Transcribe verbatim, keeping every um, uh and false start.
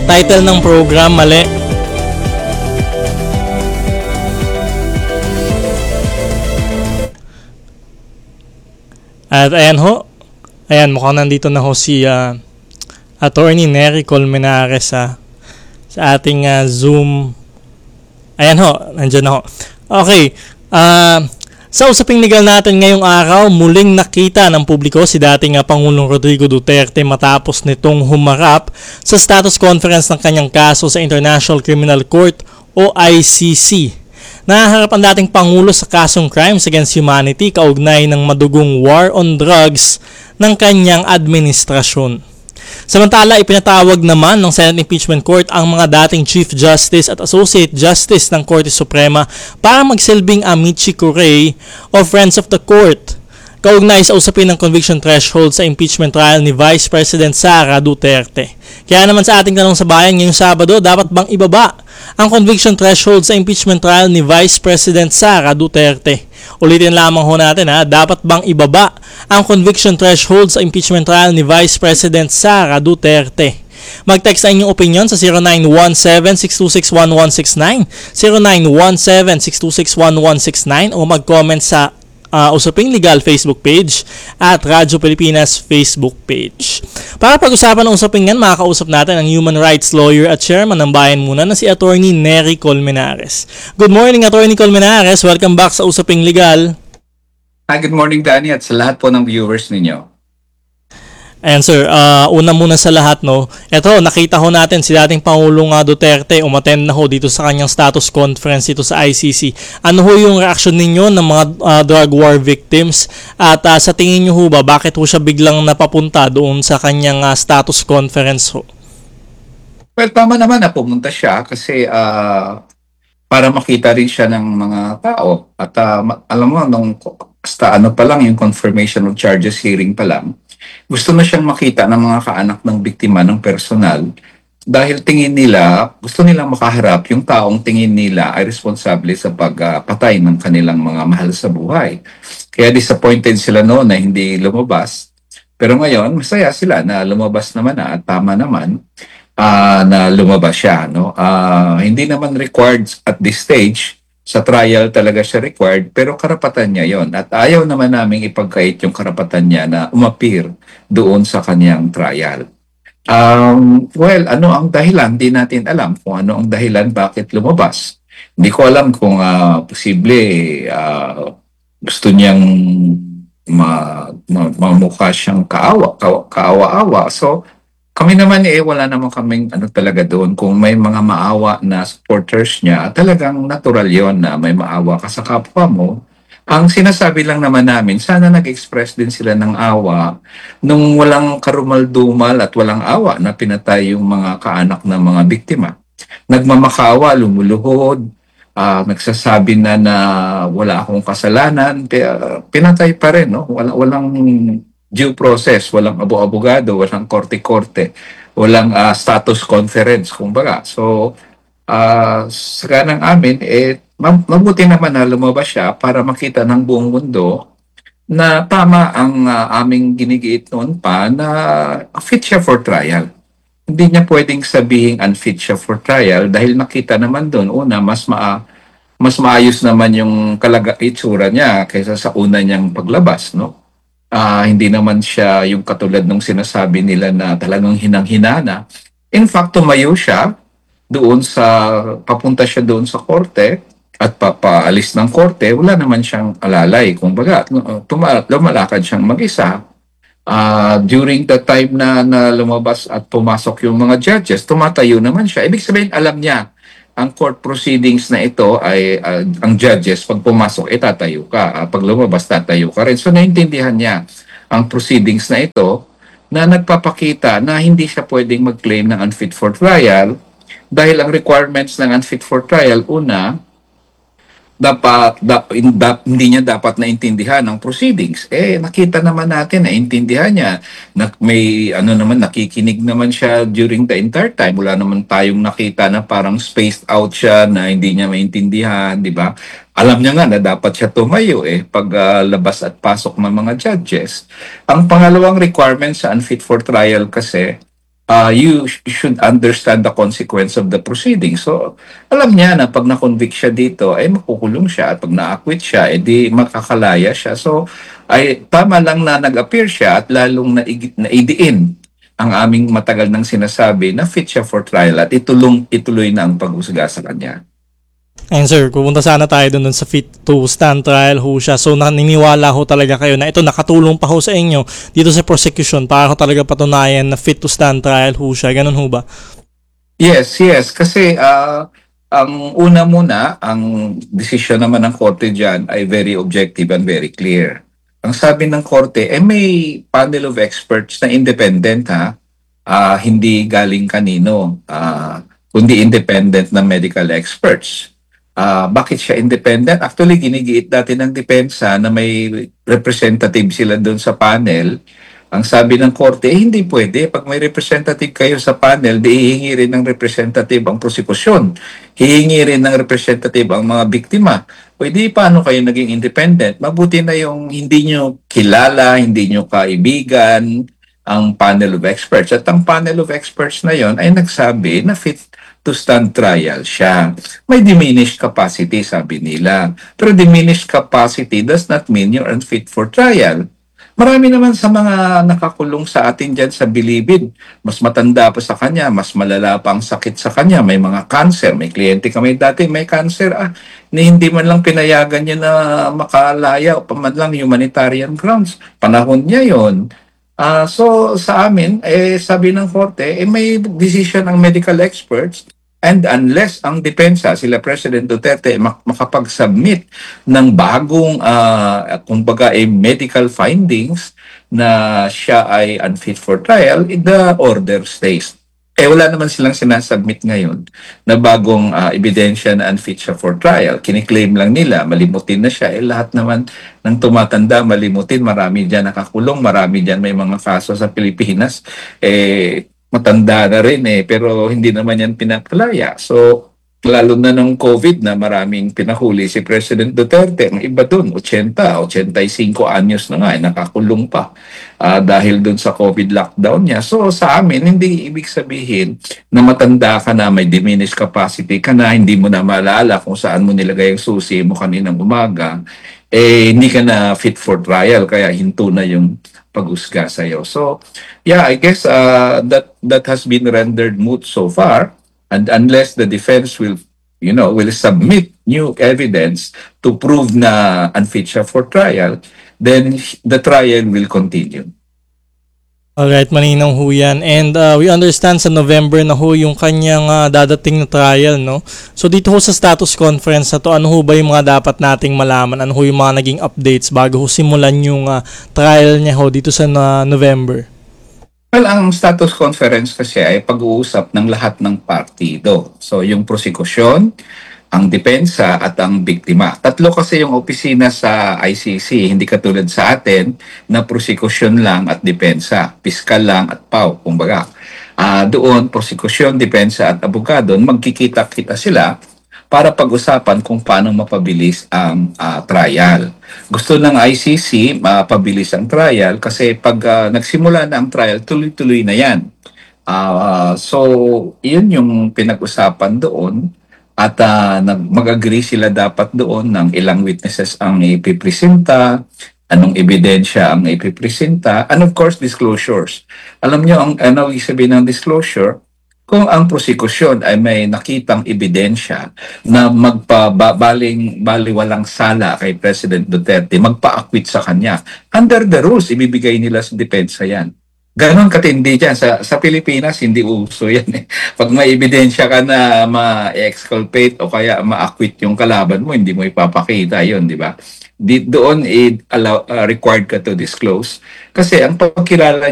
Title ng program, mali. At ayan ho. Ayan, mukhang nandito na ho si uh, Attorney Nery Colmenares uh, sa ating uh, Zoom. Ayan ho, nandiyan na ho. Okay, uh, sa usaping legal natin ngayong araw, muling nakita ng publiko si dating uh, Pangulong Rodrigo Duterte matapos nitong humarap sa status conference ng kanyang kaso sa International Criminal Court o I C C. Nahaharap ang dating Pangulo sa kasong crimes against humanity kaugnay ng madugong war on drugs ng kanyang administrasyon. Samantala, ipinatawag naman ng Senate Impeachment Court ang mga dating Chief Justice at Associate Justice ng Korte Suprema para magsilbing amici curiae o Friends of the Court kaugnay sa usapin ng conviction threshold sa impeachment trial ni Vice President Sara Duterte. Kaya naman sa ating tanong sa bayan ngayong Sabado, dapat bang ibaba ang conviction threshold sa impeachment trial ni Vice President Sara Duterte? Ulitin lamang ho natin ha, dapat bang ibaba ang conviction threshold sa impeachment trial ni Vice President Sara Duterte? Mag-text sa inyong opinion sa zero nine one seven, six two six, one one six nine, zero nine one seven, six two six, one one six nine o mag-comment sa Uh, Usaping Legal Facebook page at Radyo Pilipinas Facebook page. Para pag-usapan ng usaping yan, makakausap natin ang human rights lawyer at chairman ng Bayan Muna na si Attorney Nery Colmenares. Good morning, Attorney Colmenares. Welcome back sa Usaping Legal. Hi, good morning, Danny, at sa lahat po ng viewers ninyo. And sir, uh, una muna sa lahat, no, eto, nakita ho natin si dating Pangulong uh, Duterte umattend na ho dito sa kanyang status conference dito sa I C C. Ano ho yung reaction ninyo ng mga uh, drug war victims? At uh, sa tingin nyo ho ba, bakit ho siya biglang napapunta doon sa kanyang uh, status conference ho? Well, tama naman na pumunta siya kasi uh, para makita rin siya ng mga tao. At uh, alam mo, nung hasta ano pa lang, yung confirmation of charges hearing pa lang, gusto na siyang makita ng mga kaanak ng biktima ng personal dahil tingin nila, gusto nilang makaharap yung taong tingin nila ay responsable sa pagpatay uh, ng kanilang mga mahal sa buhay. Kaya disappointed sila noon na hindi lumabas. Pero ngayon, masaya sila na lumabas naman na at tama naman uh, na lumabas siya. No? Uh, hindi naman required at this stage. Sa trial talaga siya required, pero karapatan niya yon. At ayaw naman naming ipagkait yung karapatan niya na umapir doon sa kanyang trial. Um, well, ano ang dahilan? Di natin alam kung ano ang dahilan bakit lumabas. Hindi ko alam kung uh, posible uh, gusto niyang ma, ma, mamukha siyang kaawa, ka, kaawa-awa. So, kami naman eh, wala naman kaming ano talaga doon. Kung may mga maawa na supporters niya, talagang natural yon na may maawa ka sa kapwa mo. Ang sinasabi lang naman namin, sana nag-express din sila ng awa nung walang karumal-dumal at walang awa na pinatay yung mga kaanak ng mga biktima. Nagmamakawa, lumuluhod, uh, nagsasabi na na wala akong kasalanan, pinatay pa rin, no? Walang, walang due process, walang abo-abogado, walang korte-korte, walang uh, status conference, kumbaga. So, uh, sa kanang amin, eh, mabuti naman na lumabas siya para makita ng buong mundo na tama ang uh, aming ginigiit noon pa na fit siya for trial. Hindi niya pwedeng sabihin unfit siya for trial dahil nakita naman doon, una, mas maa mas maayos naman yung kalaga itsura niya kaysa sa una niyang paglabas, no? Uh, hindi naman siya yung katulad ng sinasabi nila na talagang hinang-hinana. In fact, tumayo siya doon sa, papunta siya doon sa korte at papaalis ng korte, wala naman siyang alalay. Kung baga, tuma- lumalakad siyang mag-isa. Uh, during the time na, na lumabas at pumasok yung mga judges, tumatayo naman siya. Ibig sabihin, alam niya, ang court proceedings na ito ay uh, ang judges, pag pumasok, eh tatayo ka. Uh, pag lumabas, tatayo ka rin. So, naintindihan niya ang proceedings na ito na nagpapakita na hindi siya pwedeng mag-claim ng unfit for trial dahil ang requirements ng unfit for trial, una, dapat, dapat hindi niya dapat naintindihan ang proceedings. Eh, nakita naman natin, naintindihan niya. Na may, ano naman, nakikinig naman siya during the entire time. Wala naman tayong nakita na parang spaced out siya na hindi niya maintindihan, di ba? Alam niya nga na dapat siya tumayo eh, pag uh, labas at pasok ng mga judges. Ang pangalawang requirement sa unfit for trial kasi, uh, you sh- should understand the consequence of the proceeding. So, alam niya na pag na-convict siya dito, ay makukulong siya. At pag na-acquit siya, edi makakalaya siya. So, ay tama lang na nag-appear siya at lalong naigi- naidiin ang aming matagal nang sinasabi na fit siya for trial at itulong, ituloy na ang pag-usga sa kanya. Ayun sir, pupunta sana tayo dun, dun sa fit to stand trial ho siya. So naniniwala ho talaga kayo na ito nakatulong pa ho sa inyo dito sa prosecution para ho talaga patunayan na fit to stand trial ho siya. Ganun ho ba? Yes, yes. Kasi ah, ang una muna, ang desisyon naman ng korte dyan ay very objective and very clear. Ang sabi ng korte, eh may panel of experts na independent ha, ah, hindi galing kanino, ah, kundi independent na medical experts. Ah, bakit siya independent? Actually, ginigiit dati ng depensa na may representative sila doon sa panel. Ang sabi ng korte, eh, hindi pwede. Pag may representative kayo sa panel, di hihingi rin ng representative ang prosekusyon. Hihingi rin ng representative ang mga biktima. Pwede, paano kayo naging independent? Mabuti na yung hindi nyo kilala, hindi nyo kaibigan ang panel of experts. At ang panel of experts na yon ay nagsabi na fit to stand trial siya. May diminished capacity, sabi nila. Pero diminished capacity does not mean you're unfit for trial. Marami naman sa mga nakakulong sa atin dyan sa bilibid. Mas matanda pa sa kanya, mas malala pa ang sakit sa kanya. May mga cancer. May kliyente kami dati, may cancer. Ah, ni hindi man lang pinayagan niya na makalaya o paman lang humanitarian grounds. Panahon niya yon. Ah, so sa amin, eh, sabi ng korte, eh, may decision ng medical experts and unless ang depensa, sila President Duterte, mak- makapag-submit ng bagong, ah, kumbaga, eh, medical findings na siya ay unfit for trial, the order stays. Eh, wala naman silang sinasubmit ngayon na bagong ah, ebidensya na unfit siya for trial. Kiniklaim lang nila, malimutin na siya. Eh, lahat naman ng tumatanda, malimutin. Marami dyan nakakulong, marami dyan may mga kaso sa Pilipinas. Eh, matanda na rin eh, pero hindi naman yan pinapalaya. So, lalo na nung COVID na maraming pinahuli si President Duterte. Ang iba dun, eighty, eighty-five anyos na nga, eh, nakakulong pa ah, dahil dun sa COVID lockdown niya. So, sa amin, hindi ibig sabihin na matanda ka na, may diminished capacity ka na, hindi mo na maalala kung saan mo nilagay ang susi mo kaninang umaga, eh, hindi ka na fit for trial, kaya hinto na yung pag-usga sa'yo. So, yeah, I guess uh, that that has been rendered moot so far, and unless the defense will, you know, will submit new evidence to prove na unfit siya for trial, then the trial will continue. Alright, malinaw ho yan. And uh, we understand sa November na ho yung kanyang uh, dadating na trial, no? So dito ho sa status conference na to, ano ho ba yung mga dapat nating malaman? Ano ho yung mga naging updates bago ho simulan yung uh, trial niya ho dito sa uh, November? Well, ang status conference kasi ay pag-uusap ng lahat ng partido. So yung prosekusyon, ang depensa at ang biktima. Tatlo kasi yung opisina sa I C C, hindi katulad sa atin na prosekusyon lang at depensa, piskal lang at P A W, kumbaga. Ah, doon, prosekusyon, depensa at abogado, magkikita-kita sila para pag-usapan kung paano mapabilis ang ah, trial. Gusto ng I C C mapabilis ang trial kasi pag ah, nagsimula na ang trial, tuloy-tuloy na yan. Ah, so, yun yung pinag-usapan doon. At ah, nag- mag-agree sila dapat doon ng ilang witnesses ang ipipresenta, anong ebidensya ang ipipresenta, and of course, disclosures. Alam nyo, ang ano ibig sabihin ng disclosure, kung ang prosekusyon ay may nakitang ebidensya na magpabaling baliwalang sala kay President Duterte, magpa-acquit sa kanya, under the rules, ibibigay nila sa depensa yan. Ganon katindi dyan. Sa, sa Pilipinas, hindi uso yan eh. Pag may ebidensya ka na ma-exculpate o kaya ma-acquit yung kalaban mo, hindi mo ipapakita yon, di ba? Di, doon, i- allow, uh, required ka to disclose. Kasi ang pagkilala